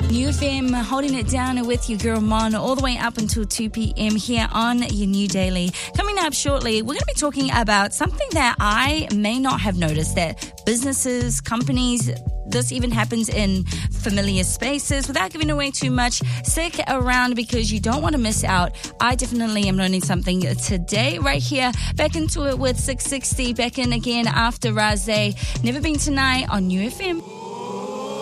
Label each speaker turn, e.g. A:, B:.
A: New FM, holding it down with your girl Mon all the way up until 2 p.m. here on your New Daily. Coming up shortly, we're going to be talking about something that I may not have noticed, that businesses, companies, this even happens in familiar spaces. Without giving away too much, stick around because you don't want to miss out. I definitely am learning something today right here. Back into it with 660, back in again after Razé. Never Been Tonight on New FM.